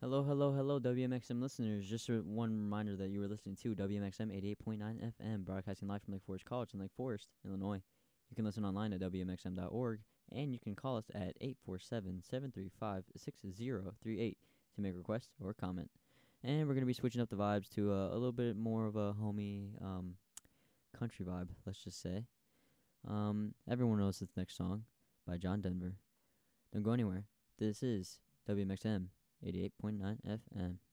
Hello, hello, hello, WMXM listeners. Just one reminder that you were listening to WMXM 88.9 FM, broadcasting live from Lake Forest College in Lake Forest, Illinois. You can listen online at WMXM.org, and you can call us at 847-735-6038 to make a request or comment. And we're going to be switching up the vibes to a little bit more of a homey country vibe, let's just say. Everyone knows this next song by John Denver. Don't go anywhere. This is WMXM 88.9 FM.